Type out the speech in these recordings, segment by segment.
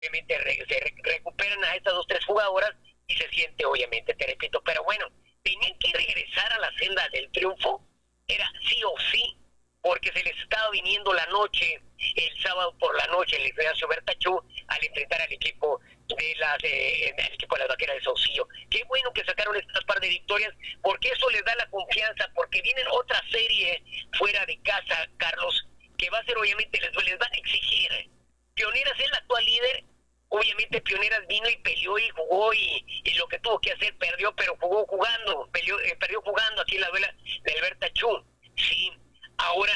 obviamente recuperan a estas 2, 3 jugadoras y se siente, obviamente, te repito, pero bueno, tenían que regresar a la senda del triunfo, era sí o sí, porque se les estaba viniendo la noche, el sábado por la noche, el Ignacio Bertachú, al enfrentar al equipo de las Vaqueras de Saucillo. Qué bueno que sacaron estas par de victorias, porque eso les da la confianza, porque vienen otra serie fuera de casa, Carlos, que va a ser, obviamente, les van a exigir. Pioneras es la actual líder, obviamente Pioneras vino y peleó y jugó y lo que tuvo que hacer perdió, pero perdió jugando aquí en la duela del Bertachú. Sí, ahora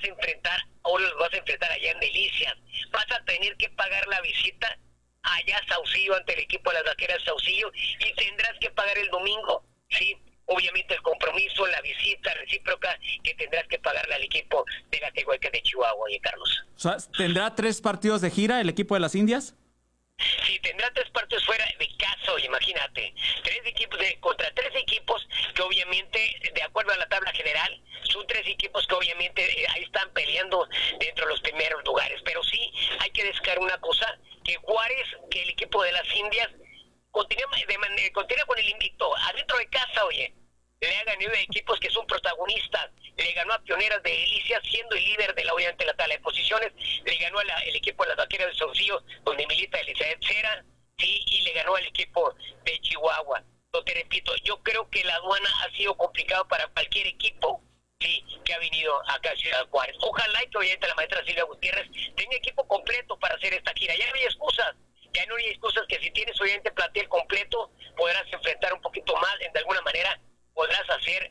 los vas a enfrentar allá en Delicias. Vas a tener que pagar la visita allá a Saucillo ante el equipo de las Vaqueras de Saucillo y tendrás que pagar el domingo, sí, obviamente el compromiso, la visita recíproca que tendrás que pagarle al equipo de la Tehueca de Chihuahua, oye, Carlos. O sea, ¿tendrá 3 partidos de gira el equipo de las Indias? Sí, tendrá 3 partidos fuera de casa, oye, imagínate. 3 equipos contra 3 equipos que obviamente, de acuerdo a la tabla general, son 3 equipos que obviamente ahí están peleando dentro de los primeros lugares. Pero sí, hay que destacar una cosa, que Juárez, que el equipo de las Indias, continúa con el invicto, adentro de casa, oye. Le ha ganado a equipos que son protagonistas, le ganó a Pioneras de Delicias, siendo el líder de obviamente la tabla de posiciones, le ganó el equipo de las Vaqueras de Saucillo, donde milita Elizabeth Cera, sí, y le ganó al equipo de Chihuahua. No te repito, yo creo que la aduana ha sido complicado para cualquier equipo, sí, que ha venido acá a Ciudad Juárez. Ojalá y que obviamente la maestra Silvia Gutiérrez tenga equipo completo para hacer esta gira. Ya no hay excusas. Ya no hay excusas, que si tienes obviamente plantel completo, podrás enfrentar un poquito más, de alguna manera podrás hacer,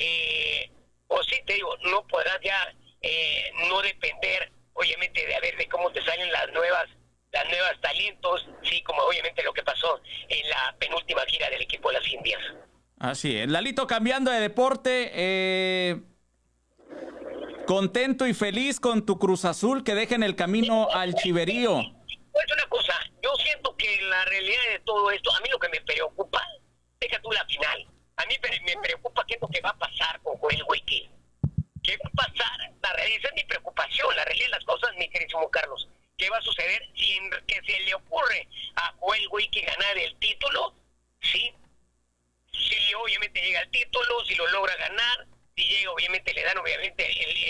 o sí te digo, no podrás ya no depender, obviamente, de cómo te salen las nuevas talentos, sí, como obviamente lo que pasó en la penúltima gira del equipo de las Indias. Así es. Lalito, cambiando de deporte, contento y feliz con tu Cruz Azul que deja en el camino al Chiverío. Pues una cosa, yo siento que la realidad de todo esto, a mí lo que me preocupa, deja tú la final. A mí me preocupa qué es lo que va a pasar con Joel Wiki. ¿Qué va a pasar? Esa es mi preocupación, la realidad de las cosas, mi queridísimo Carlos. ¿Qué va a suceder si que se le ocurre a Joel Wiki ganar el título? Sí. Si obviamente llega el título, si lo logra ganar, si llega, obviamente le dan obviamente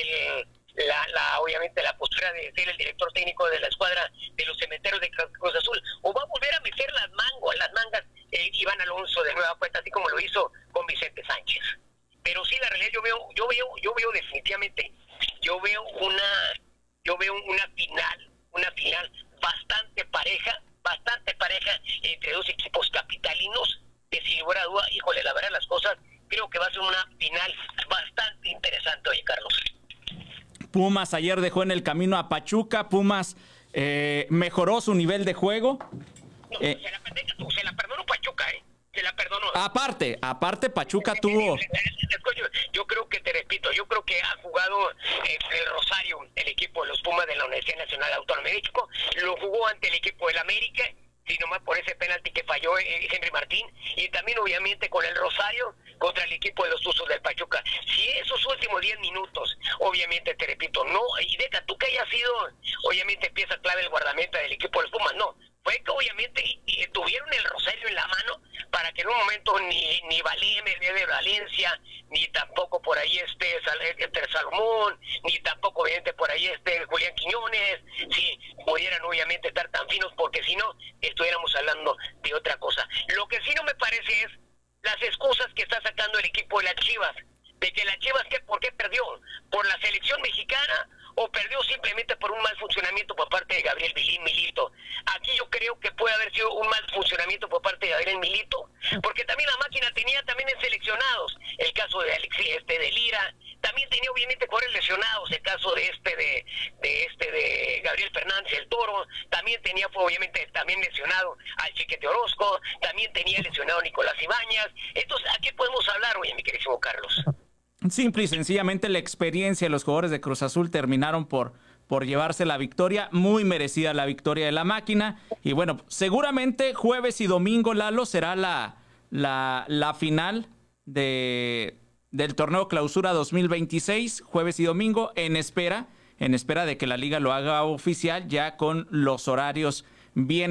obviamente la postura de ser el director técnico de la escuadra de los Cementeros de Cruz Azul, o va a volver a meter las mangas Iván Alonso de nueva cuenta, así como lo hizo con Vicente Sánchez. Pero sí, la realidad yo veo definitivamente, yo veo una final bastante pareja entre 2 equipos capitalinos, que sin lugar a duda, híjole, la verdad las cosas, creo que va a ser una final bastante interesante, oye, Carlos. Pumas ayer dejó en el camino a Pachuca. Pumas mejoró su nivel de juego. No, se la perdonó Pachuca, se la perdonó. Aparte Pachuca tuvo... Yo creo que, te repito, que ha jugado el Rosario, el equipo de los Pumas de la Universidad Nacional Autónoma de México, lo jugó ante el equipo del América, si nomás por ese penalti que falló Henry Martín, y también obviamente con el Rosario contra el equipo de los Tuzos del Pachuca. Si esos últimos 10 minutos, obviamente, te repito, no, y deja tú que haya sido, obviamente, pieza clave el guardameta del equipo de los Pumas, no, fue que obviamente tuvieron el Rosario en la mano para que en un momento ni Valencia, ni tampoco por ahí Salomón, ni tampoco obviamente por ahí Julián Quiñones, si pudieran obviamente estar tan finos, porque si no, estuviéramos hablando de otra cosa. Lo que sí no me parece es las excusas que está sacando el equipo de las Chivas, de que las Chivas, ¿por qué perdió? ¿Por la selección mexicana o perdió simplemente por un mal funcionamiento por parte de Gabriel Milito? Aquí yo creo que puede haber sido un mal funcionamiento por parte de Gabriel Milito, porque también la máquina tenía también en seleccionados el caso de Alexis de Lira, también tenía obviamente jugadores lesionados, el caso de Gabriel Fernández el Toro, también tenía obviamente también lesionado al Chiquete Orozco, también tenía lesionado a Nicolás Ibáñez. Entonces, ¿a qué podemos hablar, oye, mi queridísimo Carlos? Simple y sencillamente la experiencia de los jugadores de Cruz Azul terminaron por llevarse la victoria, muy merecida la victoria de la máquina. Y bueno, seguramente jueves y domingo, Lalo, será la final del torneo Clausura 2026, jueves y domingo, en espera de que la liga lo haga oficial ya con los horarios viene